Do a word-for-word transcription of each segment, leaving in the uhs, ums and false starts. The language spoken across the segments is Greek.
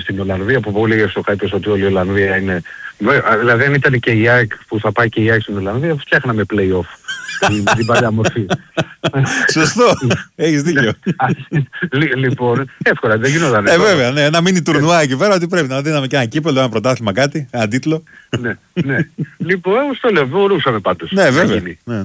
στην Ολλανδία που πολύ εύστοχα είπες ότι όλη η Ολλανδία είναι... Δηλαδή αν ήταν και η ΑΕΚ που θα πάει και η ΑΕΚ στην Ολλανδία φτιάχναμε play-off την, την παλιά μορφή. Σωστό, έχεις δίκιο. Λοιπόν, εύκολα δεν γινόταν. Ε βέβαια, ναι, ένα μίνι τουρνουά εκεί πέρα ότι πρέπει να δίναμε και ένα κύπελλο, ένα πρωτάθλημα κάτι, ένα τίτλο. Ναι, ναι. Λοιπόν, στο λέω, μπορούσαμε πάντως. Ναι, βέβαια.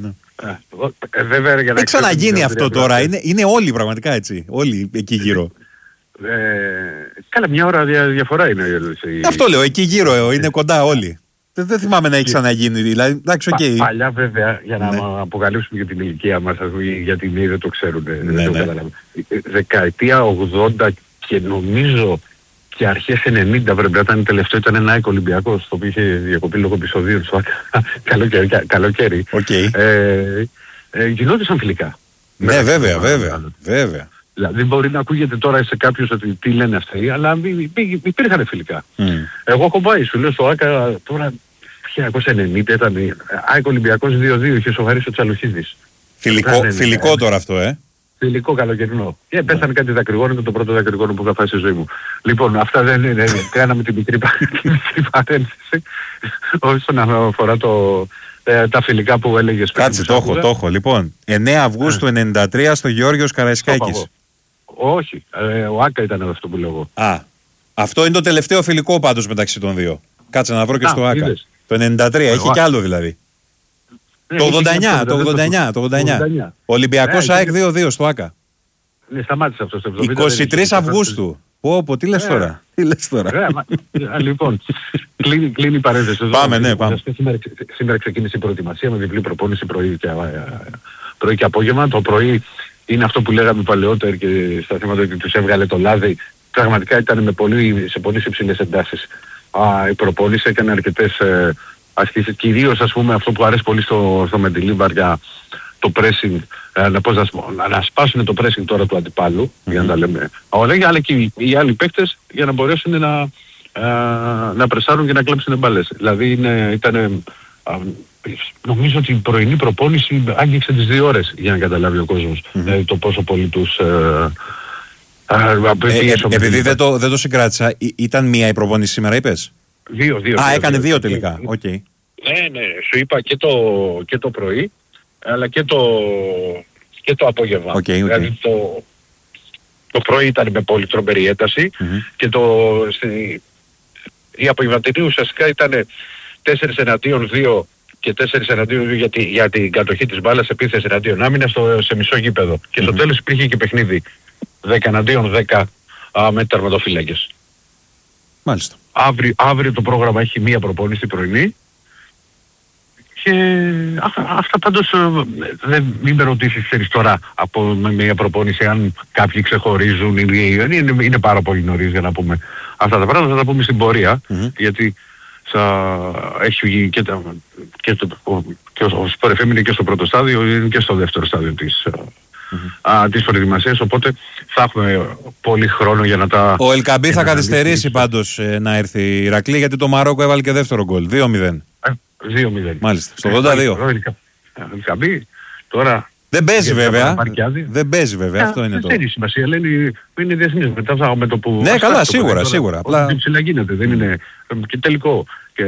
Ε, βέβαια για να δεν ξαναγίνει αυτό τώρα, είναι, είναι όλοι πραγματικά έτσι, όλοι εκεί γύρω. Ε, καλά, μια ώρα δια, διαφορά είναι. Αυτό λέω, εκεί γύρω είναι κοντά όλοι. Δεν, δεν θυμάμαι να έχει ξαναγίνει, δηλαδή. Εντάξει, οκ. Okay. Πα, παλιά βέβαια, για να ναι. αποκαλύψουμε για την ηλικία μας, γιατί οι νέοι δεν το ξέρουν. Ναι, δεν ναι. το δεκαετία ογδόντα και νομίζω και αρχές ενενήντα πρέπει να ήταν η τελευταία, ήταν ένα ΑΕΚ Ολυμπιακός, το οποίο είχε διακοπεί λόγω επεισοδίων στο καλοκαίρι. καλοκαίρι. Okay. Ε, ε, γινόντουσαν φιλικά. Ναι, με, βέβαια, βέβαια, βέβαια. Δηλαδή μπορεί να ακούγεται τώρα σε κάποιους ότι τι λένε αυτοί, αλλά υπήρχαν φιλικά. Mm. Εγώ έχω πάει, σου λέω στο ΆΚΑ τώρα χίλια εννιακόσια ενενήντα ήταν ΑΕΚ Ολυμπιακός δύο δύο, είχε σοβαρήσει ο Τσαλουχίδης. Φιλικό, ήταν, φιλικό ε, τώρα αυτό, ε. Φιλικό καλοκαιρινό. Και yeah, πέσανε κάτι δακρυγόνο, είναι το πρώτο δακρυγόνο που είχα φάει στη ζωή μου. Λοιπόν, αυτά δεν είναι, κάναμε την μικρή παρένθεση όσον αφορά το... Ε, τα φιλικά που έλεγες πριν. Κάτσε, το έχω, το έχω. Λοιπόν, εννέα Αυγούστου ενενήντα τρία στο Γεώργιος Καραϊσκάκης. Όχι, ε, ο Άκα ήταν αυτό που λέω. Α, αυτό είναι το τελευταίο φιλικό πάντως μεταξύ των δύο. Κάτσε να βρω και Α, στο Άκα. Είδες. Το ενενήντα τρία, ε, έχει κι άλλο δηλαδή. Ναι, το ογδόντα εννιά, το ογδόντα εννιά, το ογδόντα εννιά. Ολυμπιακός ΑΕΚ δύο δύο στο Άκα. Ναι, σταμάτησε αυτό στο εβδομήντα. είκοσι τρεις Αυγούστου. Πω, πω, τι λες τώρα. Τι λες τώρα. Λοιπόν, κλείνει η παρένθεση. Πάμε, ναι, πάμε. Σήμερα ξεκίνησε η προετοιμασία με διπλή προπόνηση πρωί και απόγευμα. Το πρωί είναι αυτό που λέγαμε παλαιότερα και στα θέματα ότι τους έβγαλε το λάδι. Πραγματικά ήταν με πολύ, σε πολύ υψηλές εντάσεις. Α, η προπόνηση έκανε αρκετές ε, ασκήσεις. Κυρίως ας πούμε αυτό που αρέσει πολύ στο, στο Μεντιλίμπαρ για το pressing, ε, να, πώς, να, να σπάσουν το pressing τώρα του αντιπάλου, mm-hmm. για να τα λέμε. Ωραία, αλλά και οι, οι άλλοι παίκτες για να μπορέσουν να, ε, να πρεσάρουν και να κλέψουν μπάλες. Δηλαδή είναι, ήταν, ε, νομίζω ότι η πρωινή προπόνηση άγγιξε τις δύο ώρες για να καταλάβει ο κόσμος mm-hmm. ε, το πόσο πολύ τους... Ε, ε, ε, επειδή δεν το, δεν το συγκράτησα, Ή, ήταν μία η προπόνηση σήμερα είπες? Δύο, δύο. Α, δύο, έκανε δύο, δύο τελικά. δύο. Okay. Ναι, ναι, σου είπα και το, και το πρωί, αλλά και το, και το απόγευμα. Okay, okay. Δηλαδή το, το πρωί ήταν με πολύ τρομερή ένταση mm-hmm. και το, στη, η απογευματινή ουσιαστικά ήταν τέσσερις εναντίον δύο και τέσσερις εναντίον δύο για, τη, για την κατοχή της μπάλας, επίθεση εναντίον άμυνα στο, σε μισό γήπεδο. Mm-hmm. Και στο τέλος υπήρχε και παιχνίδι δέκα εναντίον δέκα α, με τερματοφύλακες. Μάλιστα. Αύριο, αύριο το πρόγραμμα έχει μία προπόνηση πρωινή και αυτά, αυτά πάντως δεν μην με ρωτήσεις ξέρεις τώρα από μία προπόνηση αν κάποιοι ξεχωρίζουν, είναι, είναι, είναι πάρα πολύ νωρίς για να πούμε αυτά τα πράγματα, θα τα πούμε στην πορεία mm-hmm. γιατί θα έχει και, τα, και, το, και ο Sport εφ εμ είναι και στο πρώτο στάδιο, είναι και στο δεύτερο στάδιο της Mm-hmm. Α, τις προετοιμασίες, οπότε θα έχουμε πολύ χρόνο για να τα... Ο Ελκαμπή θα καθυστερήσει πάντως ε, να έρθει η Ηρακλή, γιατί το Μαρόκο έβαλε και δεύτερο γκολ, δύο μηδέν. δύο μηδέν. Μάλιστα, στο ογδόντα δύο. Ο Ελκαμπή τώρα... Δεν παίζει βέβαια, δεν παίζει βέβαια, αυτό είναι το... Δεν έχει σημασία, λένε είναι διεθνής, μετά με το που... Ναι, καλά, σίγουρα, σίγουρα. Ό,τι ψηλά γίνεται, δεν είναι και τελικό.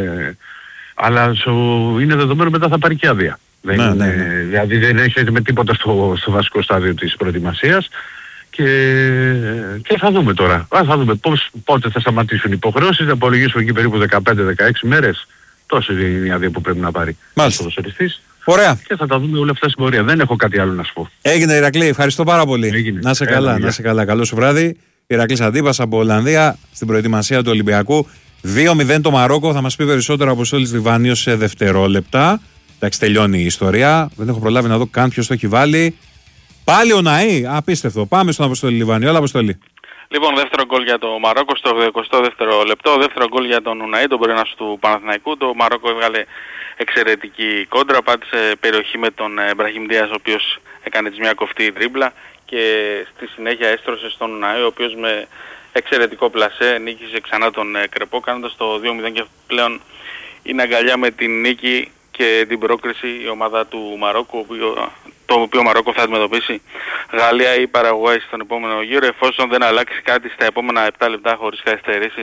Αλλά είναι δεδομένο μετά θα πάρει και άδεια. Δεν ναι, είναι, ναι, ναι. Δηλαδή δεν έχει με τίποτα στο, στο βασικό στάδιο της προετοιμασίας και, και θα δούμε τώρα. Α, θα δούμε πώς, πότε θα σταματήσουν οι υποχρεώσεις, θα απολογίσουμε εκεί περίπου δεκαπέντε με δεκαέξι μέρες. Τόσο είναι η άδεια που πρέπει να πάρει. Μάλιστα. Ωραία. Και θα τα δούμε όλα αυτά στην πορεία. Δεν έχω κάτι άλλο να σου πω. Έγινε Ηρακλή, ευχαριστώ πάρα πολύ. Έγινε. Να σε καλά, να σε καλά. Καλό σου βράδυ. Ηρακλής Αντίπας από Ολλανδία στην προετοιμασία του Ολυμπιακού. δύο μηδέν το Μαρόκο, θα μας πει περισσότερο από Αποστόλης Λιβάνιος σε δευτερόλεπτα. Εντάξει, τελειώνει η ιστορία. Δεν έχω προλάβει να δω καν ποιος το έχει βάλει. Πάλι ο Ναή, απίστευτο. Πάμε στον Αποστόλη Λιβάνιο. Έλα, Αποστόλη. Λοιπόν, δεύτερο γκολ για το Μαρόκο στο εικοστό δεύτερο λεπτό. Δεύτερο γκολ για τον Ουναή, τον πορενάσου του Παναθηναϊκού. Το Μαρόκο έβγαλε εξαιρετική κόντρα. Πάτησε περιοχή με τον Μπραχίμ Ντιάζ, ο οποίος έκανε της μια κοφτή τρίμπλα. Και στη συνέχεια έστρωσε στον Ουναή, ο οποίος με εξαιρετικό πλασέ νίκησε ξανά τον Κρεπό, κάνοντας το δύο μηδέν και πλέον είναι αγκαλιά με την νίκη και την πρόκριση η ομάδα του Μαρόκου, το οποίο Μαρόκο θα αντιμετωπίσει Γαλλία ή Παραγουάη στον επόμενο γύρο, εφόσον δεν αλλάξει κάτι στα επόμενα επτά λεπτά χωρίς καθυστερήσεις.